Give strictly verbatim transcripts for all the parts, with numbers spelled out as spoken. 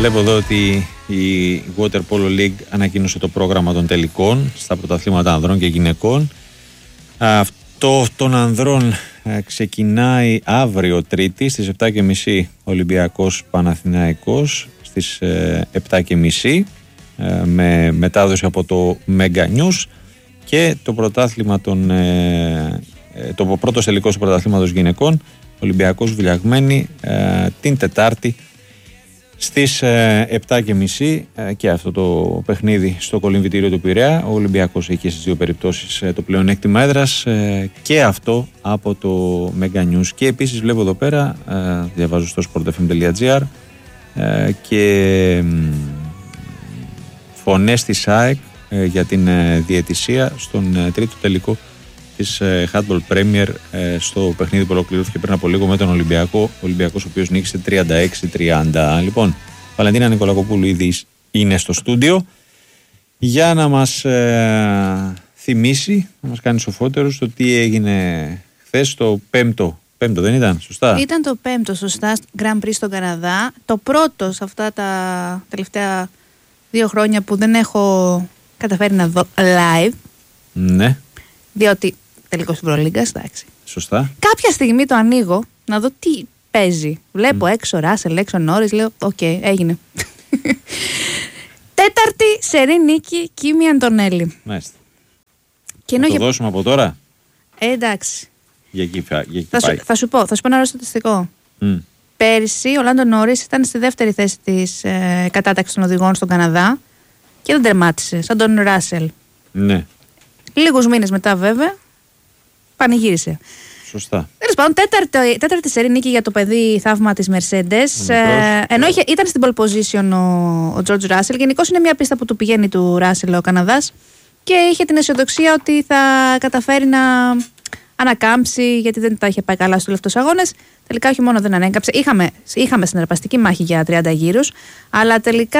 βλέπω εδώ ότι η Water Polo League ανακοίνωσε το πρόγραμμα των τελικών στα πρωταθλήματα ανδρών και γυναικών. Αυτό των ανδρών ξεκινάει αύριο Τρίτη στις επτά και μισή Ολυμπιακός Παναθηναϊκός, στις επτά και μισή με μετάδοση από το Mega News, και το πρωτάθλημα των, το πρώτο τελικός του πρωταθλήματος γυναικών Ολυμπιακός Βιλιαγμένη την Τετάρτη στις επτά και μισή, και αυτό το παιχνίδι στο κολυμβητήριο του Πειραιά. Ο Ολυμπιακός έχει στις δύο περιπτώσεις το πλεονέκτημα έδρας, και αυτό από το Mega News. Και επίσης βλέπω εδώ πέρα, διαβάζω στο sport f m dot g r, και φωνές της ΑΕΚ για την διαιτησία στον τρίτο τελικό της Handball Premier, στο παιχνίδι που ολοκληρώθηκε πριν από λίγο με τον Ολυμπιακό. Ο Ολυμπιακός ο οποίος νίκησε τριάντα έξι τριάντα. Λοιπόν, Βαλεντίνα Νικολακοπούλου ήδη είναι στο στούντιο για να μας ε, θυμίσει, να μας κάνει σοφότερους το τι έγινε χθες, το πέμπτο. Πέμπτο δεν ήταν, σωστά? Ήταν το πέμπτο, σωστά, Grand Prix στον Καναδά. Το πρώτο σε αυτά τα τελευταία δύο χρόνια που δεν έχω καταφέρει να δω live. Ναι. Διότι τελικός Ευρωλίγκας, εντάξει. Σωστά. Κάποια στιγμή το ανοίγω να δω τι παίζει. Βλέπω mm. έξω Ράσελ, έξω Νόρις, λέω οκ, okay, έγινε. Τέταρτη σερί νίκη Κίμη Αντωνέλη. Μάλιστα. Και να το για... δώσουμε από τώρα. Ε, εντάξει. Για εκεί, για εκεί θα, πάει. Σου, θα σου πω, θα σου πω ένα ωραίο στατιστικό. Mm. Πέρυσι ο Λάντο Νόρις ήταν στη δεύτερη θέση της ε, κατάταξης των οδηγών στον Καναδά και δεν τερμάτισε, σαν τον Ράσελ. Ναι. Λίγους μήνες μετά βέβαια πανηγύρισε. Σωστά. Τέλος πάντων, τέταρτη, τέταρτη σερί νίκη για το παιδί θαύμα της Mercedes. Ε, ενώ είχε, ήταν στην pole position ο, ο George Russell. Γενικώς είναι μια πίστα που του πηγαίνει του Russell ο Καναδάς, και είχε την αισιοδοξία ότι θα καταφέρει να ανακάμψει, γιατί δεν τα είχε πάει καλά στους τελευταίους αγώνες. Τελικά όχι μόνο δεν ανέκαμψε. Είχαμε, είχαμε συναρπαστική μάχη για τριάντα γύρους, αλλά τελικά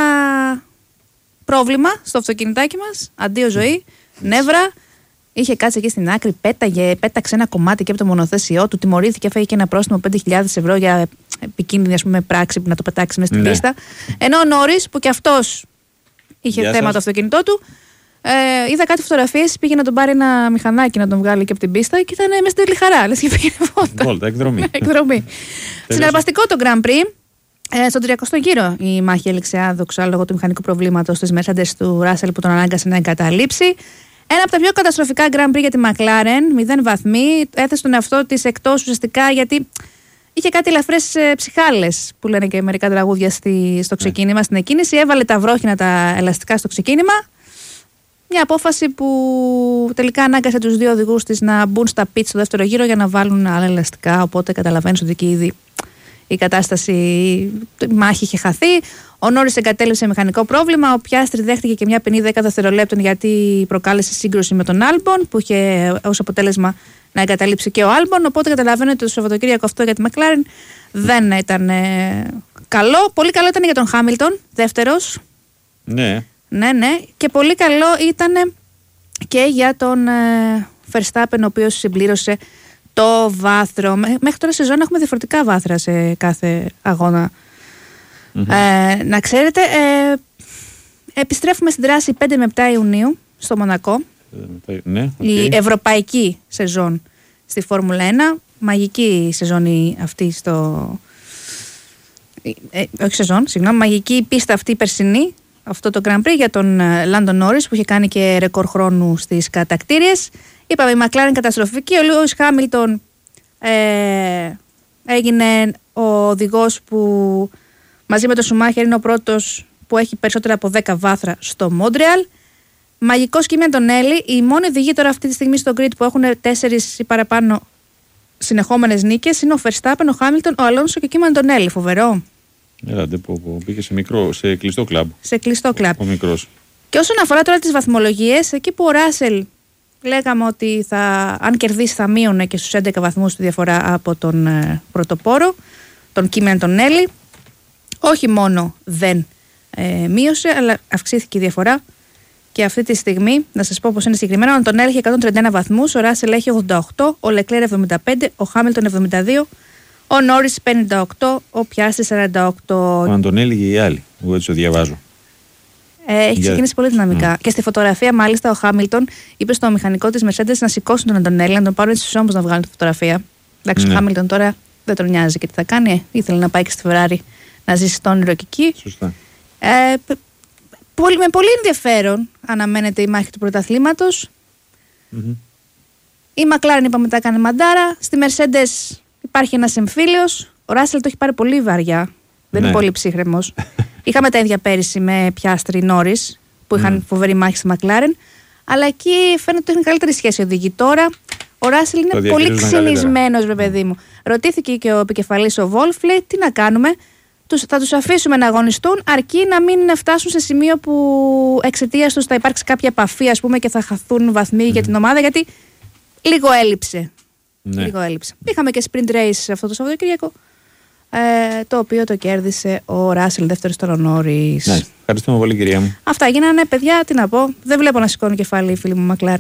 πρόβλημα στο αυτοκινητάκι μας. Αντίο ζωή, νεύρα. Είχε κάτσει εκεί στην άκρη, πέταγε, πέταξε ένα κομμάτι και από το μονοθέσιό του, τιμωρήθηκε, έφαγε και ένα πρόστιμο πέντε χιλιάδες ευρώ για επικίνδυνη, ας πούμε, πράξη που να το πετάξει μέσα στην ναι. πίστα. Ενώ ο Νόρις, που και αυτός είχε Γεια θέμα σας. Το αυτοκίνητό του, ε, είδα κάτι φωτογραφίες, πήγε να τον πάρει ένα μηχανάκι να τον βγάλει και από την πίστα και ήταν μέσα στην τέλη χαρά. Λες και πήγαινε βόλτα. Βόλτα, εκδρομή. εκδρομή. Συναρπαστικό το Grand Prix. Ε, στον τριακοστό γύρο η μάχη έληξε άδοξα λόγω του μηχανικού προβλήματος της Mercedes του Russell που τον ανάγκασε να εγκαταλείψει. Ένα από τα πιο καταστροφικά Grand Prix για τη McLaren, μηδέν βαθμοί. Έθεσε τον εαυτό της εκτός ουσιαστικά γιατί είχε κάτι ελαφρές ε, ψυχάλες που λένε και μερικά τραγούδια στη, στο ξεκίνημα, στην εκκίνηση. Έβαλε τα βρόχινα τα ελαστικά στο ξεκίνημα. Μια απόφαση που τελικά ανάγκασε τους δύο οδηγούς της να μπουν στα pits στο δεύτερο γύρο για να βάλουν άλλα ελαστικά. Οπότε καταλαβαίνεις ότι και ήδη η κατάσταση, η μάχη είχε χαθεί. Ο Νόρις εγκατέλειψε μηχανικό πρόβλημα. Ο Πιάστρι δέχτηκε και μια ποινή δέκα δευτερολέπτων γιατί προκάλεσε σύγκρουση με τον Άλμπον, που είχε ως αποτέλεσμα να εγκαταλείψει και ο Άλμπον. Οπότε καταλαβαίνετε ότι το Σαββατοκύριακο αυτό για τη McLaren δεν ήταν ε, καλό. Πολύ καλό ήταν για τον Χάμιλτον, δεύτερος. Ναι. Ναι, ναι. Και πολύ καλό ήταν και για τον ε, Verstappen, ο οποίος συμπλήρωσε το βάθρο. Μέχρι τώρα σεζόν έχουμε διαφορετικά βάθρα σε κάθε αγώνα. Mm-hmm. Ε, να ξέρετε, ε, επιστρέφουμε στην δράση πέντε με επτά Ιουνίου στο Μονακό. Ναι, okay. Η ευρωπαϊκή σεζόν στη Φόρμουλα ένα. Μαγική σεζόν αυτή στο... Ε, όχι σεζόν, συγγνώμη. Μαγική πίστα αυτή η περσινή. Αυτό το Grand Prix για τον Λάντο Νόρις που είχε κάνει και ρεκόρ χρόνου στις κατακτήριες. Είπαμε η McLaren καταστροφική. Ο Λούις Χάμιλτον ε, έγινε ο οδηγός που μαζί με τον Σουμάχερ είναι ο πρώτος που έχει περισσότερα από δέκα βάθρα στο Μόντρεαλ. Μαγικός Κίμη Αντωνέλη. Οι μόνοι οδηγοί τώρα αυτή τη στιγμή στο grid που έχουν τέσσερις ή παραπάνω συνεχόμενες νίκες είναι ο Verstappen, ο Χάμιλτον, ο Αλόνσο και ο Κίμη Αντωνέλη. Φοβερό. Έλατε που, που πήγε σε, μικρό, σε κλειστό κλαμπ. Σε κλειστό κλαμπ. Ο μικρός. Και όσον αφορά τώρα τις βαθμολογίες, εκεί που ο Ράσελ λέγαμε ότι θα, αν κερδίσει θα μείωνε και στους έντεκα βαθμούς τη διαφορά από τον ε, πρωτοπόρο, τον Κίμη Αντωνέλη. Όχι μόνο δεν ε, μείωσε, αλλά αυξήθηκε η διαφορά. Και αυτή τη στιγμή, να σας πω πως είναι συγκεκριμένα, ο Αντωνέλη έχει εκατόν τριάντα ένα βαθμούς, ο Ράσελ έχει ογδόντα οκτώ, ο Λεκλέρ εβδομήντα πέντε, ο Χάμιλτον εβδομήντα δύο, Ο Νόρις πενήντα οκτώ, ο Πιάστρι σαράντα οκτώ. Ο Αντωνέλη και οι άλλοι, εγώ έτσι το διαβάζω. Ε, έχει ξεκινήσει Για... πολύ δυναμικά. Mm. Και στη φωτογραφία, μάλιστα, ο Χάμιλτον είπε στο μηχανικό της Mercedes να σηκώσουν τον Αντωνέλη, να τον πάρουν στους ώμους να βγάλουν τη φωτογραφία. Εντάξει, mm. ο Χάμιλτον τώρα δεν τον νοιάζει και τι θα κάνει. Ήθελε να πάει και στη Ferrari να ζήσει το όνειρο και εκεί. Σωστά. Ε, πολύ, με πολύ ενδιαφέρον αναμένεται η μάχη του πρωταθλήματος. Mm-hmm. Η McLaren, είπαμε, τα έκανε μαντάρα. Στη Mercedes υπάρχει ένας εμφύλιος. Ο Ράσελ το έχει πάρει πολύ βαριά. Δεν ναι. είναι πολύ ψύχρεμος. Είχαμε τα ίδια πέρυσι με Πιάστρι Νόρις, που είχαν mm. φοβερή μάχη στη McLaren. Αλλά εκεί φαίνεται ότι έχουν καλύτερη σχέση οδηγοί. Τώρα ο Ράσελ είναι πολύ ξυνισμένος, ρε παιδί μου. Ρωτήθηκε και ο επικεφαλής ο Βόλφ, λέει τι να κάνουμε. Τους, θα τους αφήσουμε να αγωνιστούν, αρκεί να μην φτάσουν σε σημείο που εξαιτίας τους θα υπάρξει κάποια επαφή, ας πούμε, και θα χαθούν βαθμοί mm. για την ομάδα, γιατί λίγο έλειψε. Ναι. Λίγο έλειψε. Είχαμε και sprint race αυτό το Σαββατοκύριακο, ε, το οποίο το κέρδισε ο Ράσελ, δεύτερος στον ο Νόρις. Ναι, ευχαριστούμε πολύ, κυρία μου. Αυτά γίνανε, παιδιά, τι να πω. Δεν βλέπω να σηκώνει κεφάλι η φίλη μου Μακλάρ.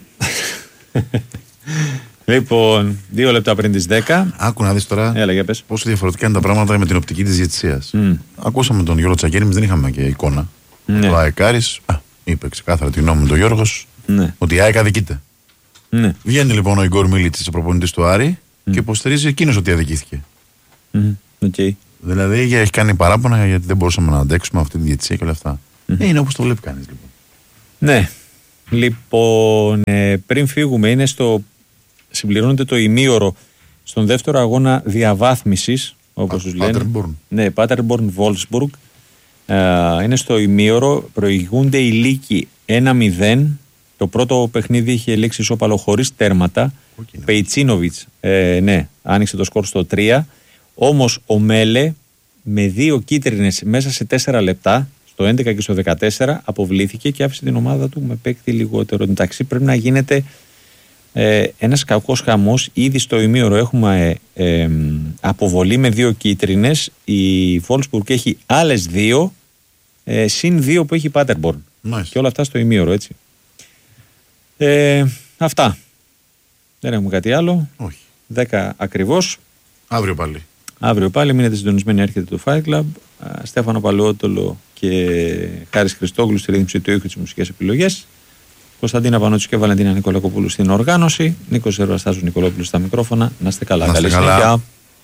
Λοιπόν, δύο λεπτά πριν τις δέκα. Άκου να δεις τώρα. Έλα, για πες. Πόσο διαφορετικά είναι τα πράγματα με την οπτική της διαιτησίας. Mm. Ακούσαμε τον Γιώργο Τσακέρη, εμείς δεν είχαμε και εικόνα. Ναι. Ο Αεκάρης α, είπε ξεκάθαρα τη γνώμη με τον Γιώργος, ναι, ότι η ΑΕΚ αδικείται. Ναι. Βγαίνει λοιπόν ο Ιγκόρ Μίλιτς, ο προπονητής του Άρη, mm. και υποστηρίζει εκείνος ότι αδικήθηκε. Mm. Okay. Δηλαδή έχει κάνει παράπονα γιατί δεν μπορούσαμε να αντέξουμε αυτή τη διαιτησία και όλα αυτά. Mm. Ε, είναι όπως το βλέπει κανείς λοιπόν. Ναι. Λοιπόν, ε, πριν φύγουμε, είναι στο. Συμπληρώνεται το ημίωρο στον δεύτερο αγώνα διαβάθμισης, όπως τους λένε. Paderborn. Ναι, Paderborn Wolfsburg. Ε, είναι στο ημίωρο, προηγούνται οι Λύκοι ένα μηδέν. Το πρώτο παιχνίδι είχε λήξει ισόπαλο χωρίς τέρματα. Okay. Πεϊτσίνοβιτς, ε, ναι, άνοιξε το σκορ στο τρία. Όμως ο Μέλε με δύο κίτρινες μέσα σε τέσσερα λεπτά, στο έντεκα και στο δεκατέσσερα, αποβλήθηκε και άφησε την ομάδα του με παίκτη λιγότερο. Εντάξει, πρέπει να γίνεται ε, ένας κακός χαμός. Ήδη στο ημίωρο έχουμε ε, ε, αποβολή με δύο κίτρινες. Η Wolfsburg έχει άλλες δύο, ε, συν δύο που έχει η Paderborn. Nice. Και όλα αυτά στο ημίωρο, έτσι. Ε, αυτά. Δεν έχουμε κάτι άλλο. Όχι. δέκα ακριβώς. Αύριο πάλι. Αύριο πάλι. Μείνετε συντονισμένοι, έρχεται το Fight Club. Στέφανο Παλαιότολο και Χάρης Χριστόγλου στη ρύθμιση του ήχου, τις μουσικές επιλογές. Κωνσταντίνα Πανότσου και Βαλεντίνα Νικολακοπούλου στην οργάνωση. Νίκος Ζερβαστάζου Νικολόπουλος στα μικρόφωνα. Να είστε καλά. Καλή συνέχεια.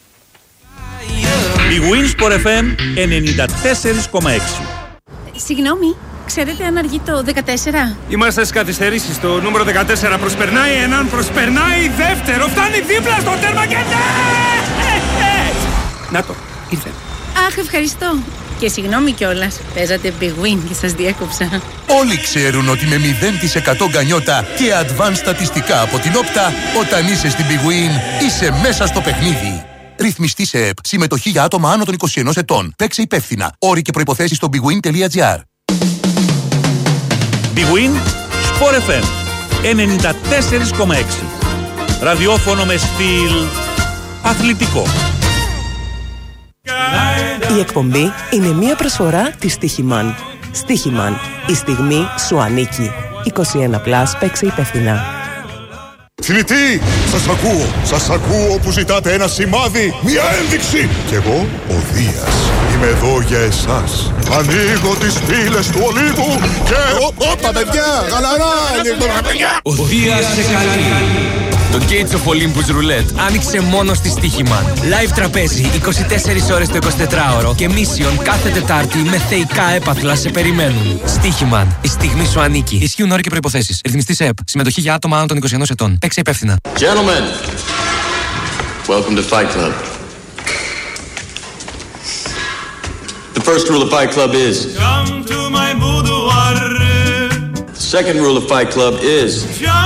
Η Winsport εφ εμ ενενήντα τέσσερα κόμμα έξι. Συγγνώμη, ξέρετε αν αργεί το δεκατέσσερα? Είμαστε στις καθυστερήσεις. Το νούμερο δεκατέσσερα προσπερνάει έναν, προσπερνάει δεύτερο. Φτάνει δίπλα στο τέρμα και ναι! Να το, ήρθε. Αχ, ευχαριστώ. Και συγγνώμη κιόλας, παίζατε Big Win και σας διέκοψα. Όλοι ξέρουν ότι με μηδέν τοις εκατό γκανιότα και advanced στατιστικά από την Όπτα, όταν είσαι στην Big Win, είσαι μέσα στο παιχνίδι. Ρυθμιστή σε ΕΠ. Συμμετοχή για άτομα άνω των είκοσι ενός ετών. Παίξε υπεύθυνα. Όροι και προϋποθέσεις στο bigwin τελεία gr. Big Win, Sport εφ εμ ενενήντα τέσσερα κόμμα έξι. Ραδιόφωνο με στυλ αθλητικό. Η εκπομπή είναι μία προσφορά της Στίχημαν. Στίχημαν. Η στιγμή σου ανήκει. είκοσι ένα πλας, παίξε υπεύθυνα. Θνητή, σας ακούω, σας ακούω που ζητάτε ένα σημάδι, μια ένδειξη. Κι εγώ, ο Δίας, είμαι εδώ για εσάς. Ανοίγω τις πύλες του Ολύμπου και... Όπα παιδιά, γαλαρά, ο Δίας σε καλεί. Το Gates of Olympus Roulette άνοιξε μόνο στη Στίχημαν. Live τραπέζι είκοσι τέσσερις ώρες το εικοσιτετράωρο και Mission κάθε Τετάρτη με θεϊκά έπαθλα σε περιμένουν. Στίχημαν. Η στιγμή σου ανήκει. Ισχύουν όροι και προϋποθέσεις. Ρυθμιστής ΕΠ. Συμμετοχή για άτομα άνω των είκοσι ενός ετών. Παίξε υπεύθυνα. Gentlemen, welcome to Fight Club. The first rule of Fight Club is come to my boudoir. The second rule of Fight Club is